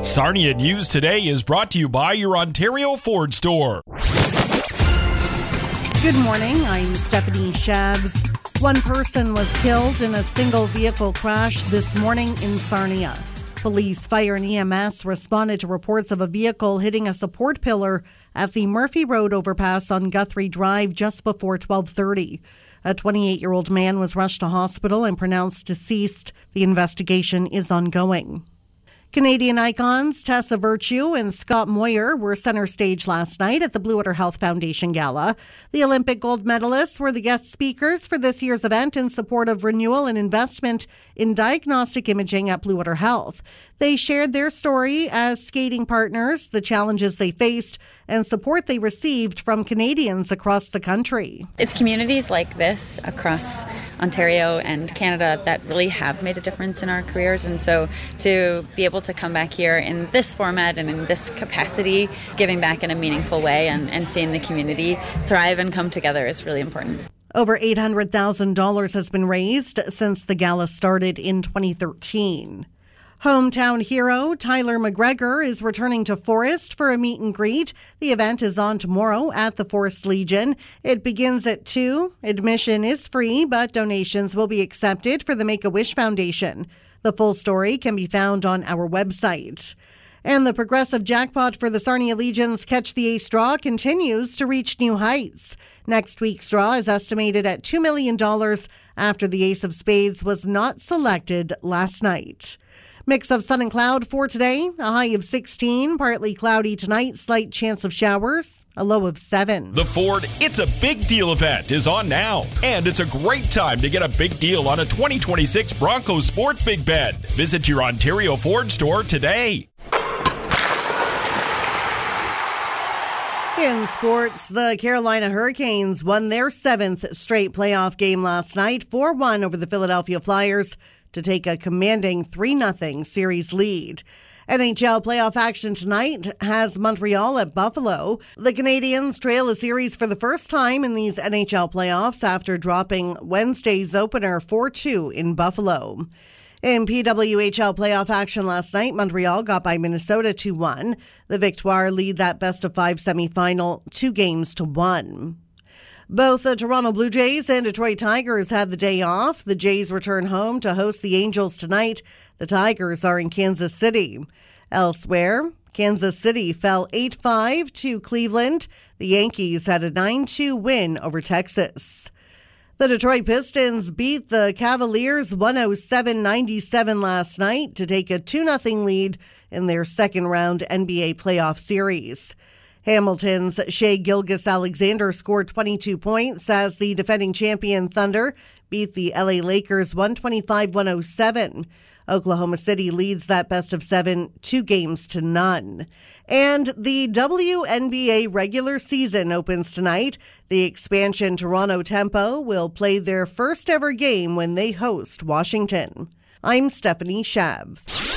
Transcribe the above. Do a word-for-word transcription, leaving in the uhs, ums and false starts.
Sarnia News Today is brought to you by your Ontario Ford store. Good morning, I'm Stephanie Shabs. One person was killed in a single vehicle crash this morning in Sarnia. Police, fire, and E M S responded to reports of a vehicle hitting a support pillar at the Murphy Road overpass on Guthrie Drive just before twelve thirty. A twenty-eight-year-old man was rushed to hospital and pronounced deceased. The investigation is ongoing. Canadian icons Tessa Virtue and Scott Moyer were center stage last night at the Blue Water Health Foundation Gala. The Olympic gold medalists were the guest speakers for this year's event in support of renewal and investment in diagnostic imaging at Blue Water Health. They shared their story as skating partners, the challenges they faced, and support they received from Canadians across the country. It's communities like this across Ontario and Canada that really have made a difference in our careers, and so to be able to come back here in this format and in this capacity, giving back in a meaningful way and, and seeing the community thrive and come together is really important. Over eight hundred thousand dollars has been raised since the gala started in twenty thirteen. Hometown hero Tyler McGregor is returning to Forest for a meet and greet. The event is on tomorrow at the Forest Legion. It begins at two. Admission is free, but donations will be accepted for the Make-A-Wish Foundation. The full story can be found on our website. And the progressive jackpot for the Sarnia Legion's Catch the Ace draw continues to reach new heights. Next week's draw is estimated at two million dollars after the Ace of Spades was not selected last night. Mix of sun and cloud for today, a high of sixteen, partly cloudy tonight, slight chance of showers, a low of seven. The Ford It's a Big Deal event is on now, and it's a great time to get a big deal on a twenty twenty-six Bronco Sport Big Bed. Visit your Ontario Ford store today. In sports, the Carolina Hurricanes won their seventh straight playoff game last night, four one over the Philadelphia Flyers, to take a commanding three nothing series lead. N H L playoff action tonight has Montreal at Buffalo. The Canadiens trail a series for the first time in these N H L playoffs after dropping Wednesday's opener four two in Buffalo. In P W H L playoff action last night, Montreal got by Minnesota two one. The Victoire lead that best-of-five semifinal two games to one. Both the Toronto Blue Jays and Detroit Tigers had the day off. The Jays return home to host the Angels tonight. The Tigers are in Kansas City. Elsewhere, Kansas City fell eight five to Cleveland. The Yankees had a nine two win over Texas. The Detroit Pistons beat the Cavaliers one oh seven ninety-seven last night to take a two nothing lead in their second round N B A playoff series. Hamilton's Shai Gilgeous-Alexander scored twenty-two points as the defending champion Thunder beat the L A Lakers one twenty-five one oh seven. Oklahoma City leads that best of seven, two games to none. And the W N B A regular season opens tonight. The expansion Toronto Tempo will play their first ever game when they host Washington. I'm Stephanie Shabs.